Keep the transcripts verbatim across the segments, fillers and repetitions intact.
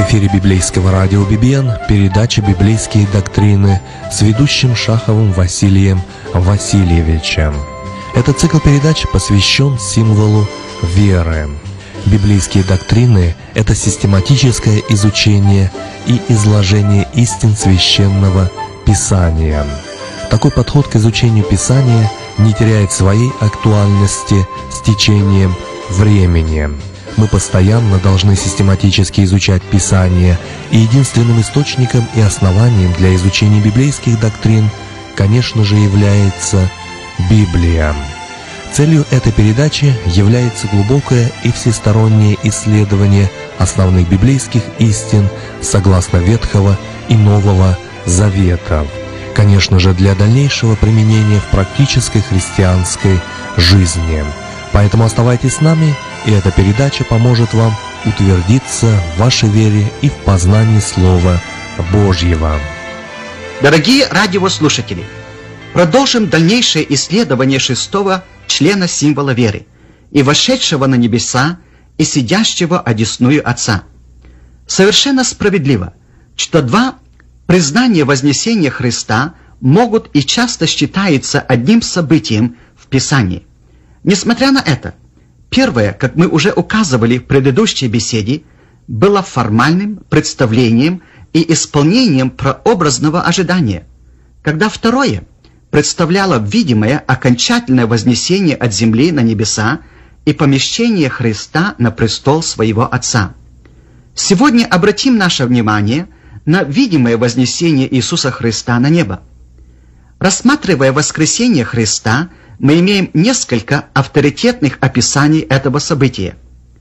эфире библейского радио би би эн передача «Библейские доктрины» с ведущим Шаховым Василием Васильевичем. Этот цикл передач посвящен символу веры. Библейские доктрины – это систематическое изучение и изложение истин Священного Писания. Такой подход к изучению Писания не теряет своей актуальности с течением времени. Мы постоянно должны систематически изучать Писание, и единственным источником и основанием для изучения библейских доктрин, конечно же, является Библия. Целью этой передачи является глубокое и всестороннее исследование основных библейских истин согласно Ветхого и Нового Заветов, конечно же, для дальнейшего применения в практической христианской жизни. Поэтому оставайтесь с нами, и эта передача поможет вам утвердиться в вашей вере и в познании Слова Божьего. Дорогие радиослушатели, продолжим дальнейшее исследование шестого члена символа веры и вошедшего на небеса и сидящего одесную Отца. Совершенно справедливо, что два признания вознесения Христа могут и часто считаются одним событием в Писании. Несмотря на это, первое, как мы уже указывали в предыдущей беседе, было формальным представлением и исполнением прообразного ожидания, когда второе представляло видимое окончательное вознесение от земли на небеса и помещение Христа на престол своего Отца. Сегодня обратим наше внимание на видимое вознесение Иисуса Христа на небо. Рассматривая воскресение Христа, мы имеем несколько авторитетных описаний этого события.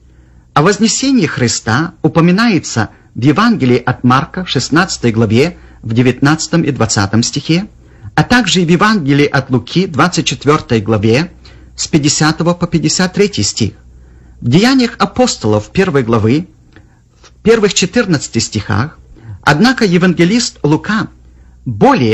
О вознесении Христа упоминается в Евангелии от Марка в шестнадцатой главе в девятнадцатом и двадцатом стихе, а также и в Евангелии от Луки в двадцать четвёртой главе с пятидесятого по пятьдесят третий стих. В Деяниях апостолов первой главы в первых четырнадцати стихах, однако евангелист Лука более